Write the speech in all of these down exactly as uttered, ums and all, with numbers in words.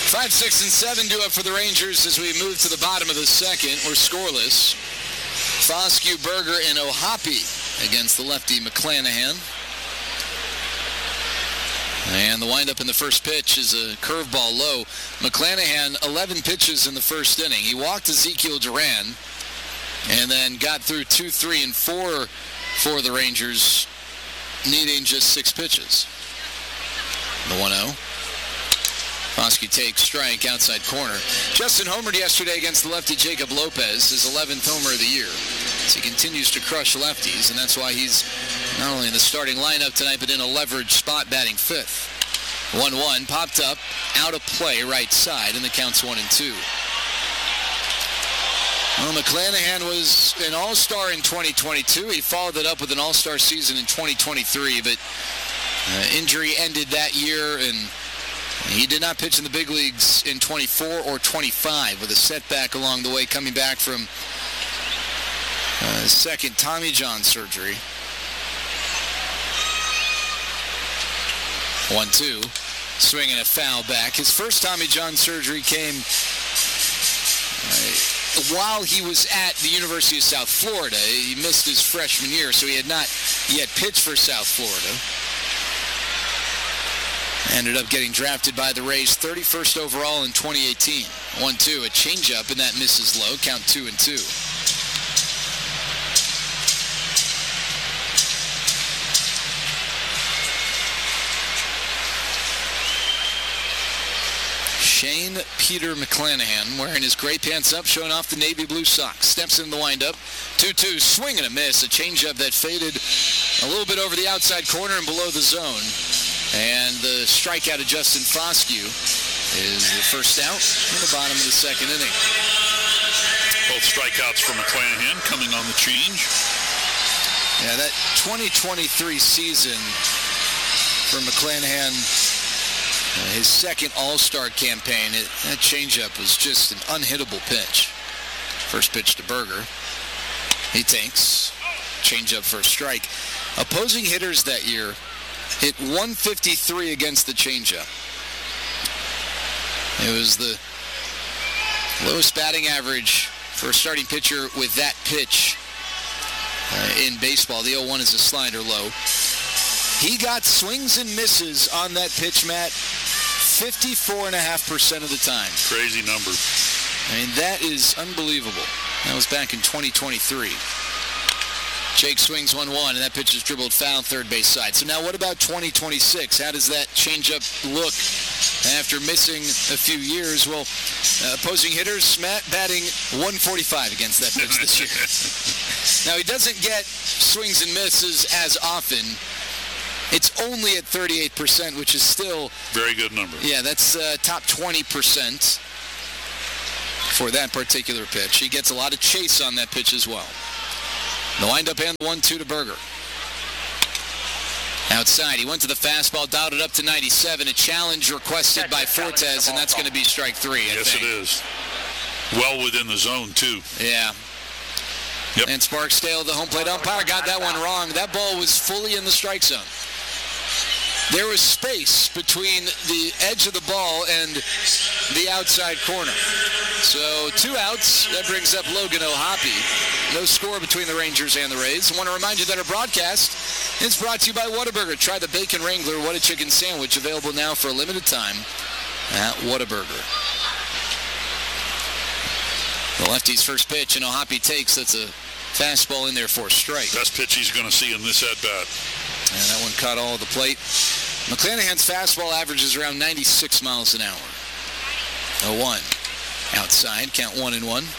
Five, six, and seven due up for the Rangers as we move to the bottom of the second. We're scoreless. Foscue, Berger, and O'Hoppe against the lefty McClanahan. And the windup in the first pitch is a curveball low. McClanahan, eleven pitches in the first inning. He walked Ezekiel Duran and then got through two, three, and four for the Rangers, needing just six pitches. The one oh. Foscue takes strike outside corner. Justin homered yesterday against the lefty Jacob Lopez, his eleventh homer of the year. As he continues to crush lefties, and that's why he's not only in the starting lineup tonight, but in a leveraged spot batting fifth. one one, popped up, out of play, right side, and the count's one and two. Well, McClanahan was an all-star in twenty twenty-two. He followed it up with an all-star season in twenty twenty-three, but uh, injury ended that year, and he did not pitch in the big leagues in twenty-four or twenty-five with a setback along the way, coming back from uh, his second Tommy John surgery. one two, swinging a foul back. His first Tommy John surgery came uh, while he was at the University of South Florida. He missed his freshman year, so he had not yet pitched for South Florida. Ended up getting drafted by the Rays thirty-first overall in twenty eighteen. one two, a changeup, and that misses low. Count two and two. Shane Peter McClanahan, wearing his gray pants up, showing off the navy blue socks. Steps in the windup. two two, swing and a miss. A changeup that faded a little bit over the outside corner and below the zone. And the strikeout of Justin Foscue is the first out in the bottom of the second inning. Both strikeouts for McClanahan coming on the change. Yeah, that twenty twenty-three season for McClanahan, uh, his second All-Star campaign, it, that changeup was just an unhittable pitch. First pitch to Berger. He takes. Changeup for a strike. Opposing hitters that year hit one fifty-three against the changeup. It was the lowest batting average for a starting pitcher with that pitch uh, in baseball. The oh one is a slider low. He got swings and misses on that pitch, Matt, fifty-four point five percent of the time. Crazy number. I mean, that is unbelievable. That was back in twenty twenty-three. Jake swings one one, and that pitch is dribbled foul third base side. So now what about twenty twenty-six? How does that changeup look after missing a few years? Well, uh, opposing hitters, Matt, batting one forty-five against that pitch this year. Now, he doesn't get swings and misses as often. It's only at thirty-eight percent, which is still... Very good number. Yeah, that's uh, top twenty percent for that particular pitch. He gets a lot of chase on that pitch as well. The windup and one two to Berger. Outside, he went to the fastball, dialed it up to ninety-seven. A challenge requested by Fortes, and that's going to be strike three, I yes, think. it is. Well within the zone, too. Yeah. Yep. And Sparksdale, the home plate umpire, got that one wrong. That ball was fully in the strike zone. There was space between the edge of the ball and the outside corner. So two outs. That brings up Logan O'Hoppe. No score between the Rangers and the Rays. I want to remind you that our broadcast is brought to you by Whataburger. Try the Bacon Wrangler What a Chicken Sandwich, available now for a limited time at Whataburger. The lefty's first pitch, and O'Hoppe takes. That's a fastball in there for a strike. Best pitch he's going to see in this at-bat. And that one caught all of the plate. McClanahan's fastball averages around ninety-six miles an hour. oh one. Outside, count one and one.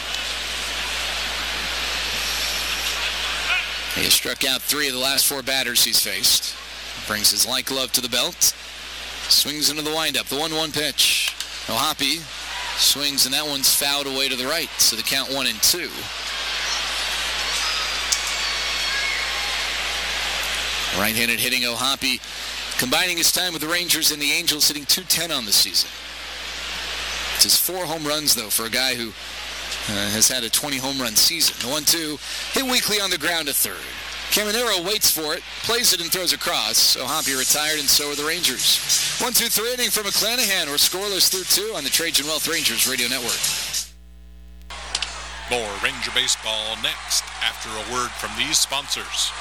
He has struck out three of the last four batters he's faced. Brings his light glove to the belt. Swings into the windup. The one one pitch. O'Hoppe swings, and that one's fouled away to the right. So the count one and two. Right-handed hitting O'Hoppe, combining his time with the Rangers and the Angels, hitting two ten on the season. It's his four home runs, though, for a guy who uh, has had a twenty home run season. The one two, hit weakly on the ground to third. Caminero waits for it, plays it, and throws across. So Hoppy retired, and so are the Rangers. one two three inning from McClanahan. We're scoreless through two on the Trajan Wealth Rangers Radio Network. More Ranger baseball next after a word from these sponsors.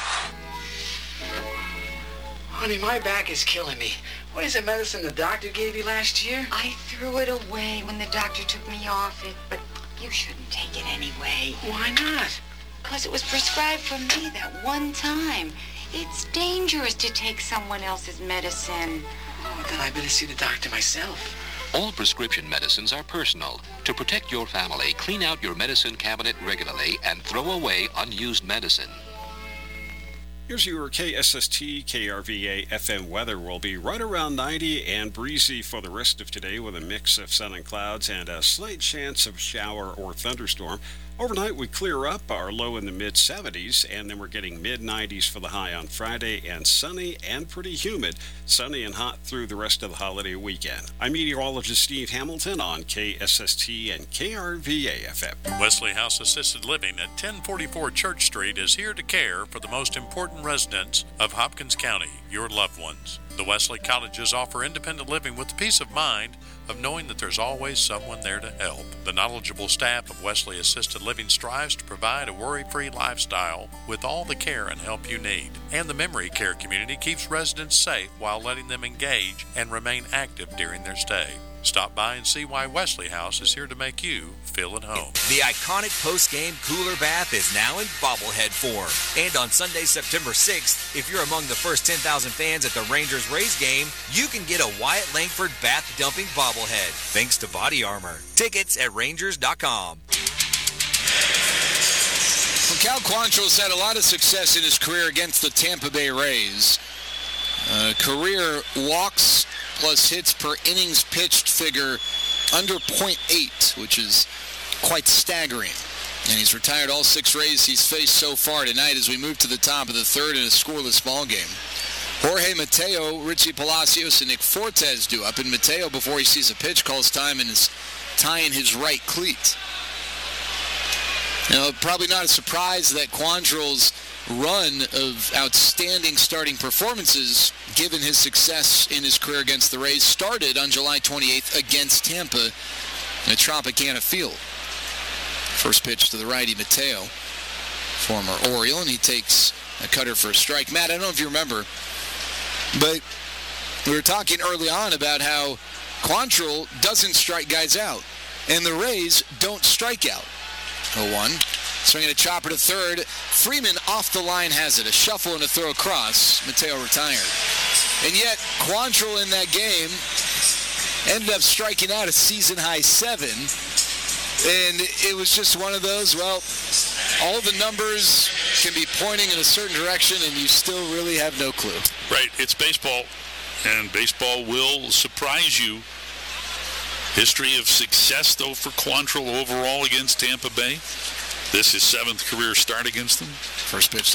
Honey, my back is killing me. What is the medicine the doctor gave you last year? I threw it away when the doctor took me off it, but you shouldn't take it anyway. Why not? Because it was prescribed for me that one time. It's dangerous to take someone else's medicine. Oh, then I better see the doctor myself. All prescription medicines are personal. To protect your family, clean out your medicine cabinet regularly and throw away unused medicine. Here's your K S S T K R V A F M weather. Will be right around ninety and breezy for the rest of today with a mix of sun and clouds and a slight chance of shower or thunderstorm. Overnight, we clear up, our low in the mid seventies, and then we're getting mid nineties for the high on Friday, and sunny and pretty humid. Sunny and hot through the rest of the holiday weekend. I'm meteorologist Steve Hamilton on K S S T and K R V A F M. Wesley House Assisted Living at ten forty-four Church Street is here to care for the most important residents of Hopkins County, your loved ones. The Wesley Cottages offer independent living with the peace of mind of knowing that there's always someone there to help. The knowledgeable staff of Wesley Assisted Living strives to provide a worry-free lifestyle with all the care and help you need. And the memory care community keeps residents safe while letting them engage and remain active during their stay. Stop by and see why Wesley House is here to make you feel at home. The iconic post-game cooler bath is now in bobblehead form. And on Sunday, September sixth, if you're among the first ten thousand fans at the Rangers-Rays game, you can get a Wyatt Langford bath-dumping bobblehead, thanks to Body Armor. Tickets at Rangers dot com. Well, Cal Quantrill's had a lot of success in his career against the Tampa Bay Rays. Uh, career walks plus hits per innings pitched figure under point eight, which is quite staggering. And he's retired all six Rays he's faced so far tonight as we move to the top of the third in a scoreless ball game. Jorge Mateo, Richie Palacios, and Nick Fortes do up, and Mateo, before he sees a pitch, calls time and is tying his right cleat. Now, probably not a surprise that Quantrill's run of outstanding starting performances, given his success in his career against the Rays, started on July twenty-eighth against Tampa at Tropicana Field. First pitch to the righty, Mateo, former Oriole, and he takes a cutter for a strike. Matt, I don't know if you remember, but we were talking early on about how Quantrill doesn't strike guys out, and the Rays don't strike out. oh one. Swinging a chopper to third. Freeman off the line has it. A shuffle and a throw across. Mateo retired. And yet, Quantrill in that game ended up striking out a season-high seven. And it was just one of those, well, all the numbers can be pointing in a certain direction, and you still really have no clue. Right. It's baseball, and baseball will surprise you. History of success, though, for Quantrill overall against Tampa Bay. This is his seventh career start against them. First pitch